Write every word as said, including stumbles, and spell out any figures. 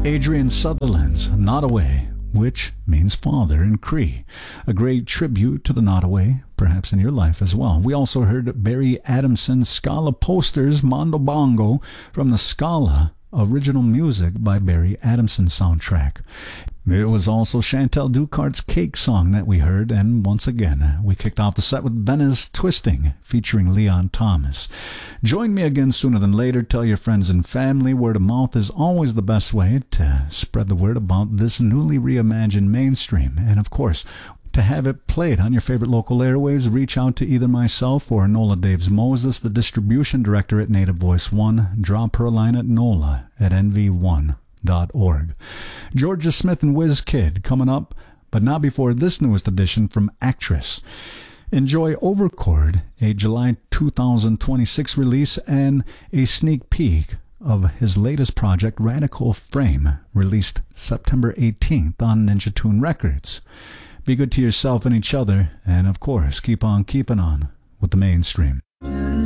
Adrian Sutherland's Nottoway, which means father in Cree. A great tribute to the Nottoway, perhaps in your life as well. We also heard Barry Adamson's Scala Posters Mondo Bongo from the Scala original music by Barry Adamson soundtrack. It was also Chantal Ducart's Cake Song that we heard, and once again, we kicked off the set with Venice Twisting, featuring Leon Thomas. Join me again sooner than later. Tell your friends and family. Word of mouth is always the best way to spread the word about this newly reimagined mainstream. And of course, to have it played on your favorite local airwaves, reach out to either myself or Nola Daves Moses, the distribution director at Native Voice One. Drop her a line at nola at n v one dot org. Georgia Smith and WizKid coming up, but not before this newest edition from Actress. Enjoy Overchord, a July two thousand twenty-six release, and a sneak peek of his latest project, Radical Frame, released September eighteenth on Ninja Tune Records. Be good to yourself and each other, and of course, keep on keeping on with the mainstream.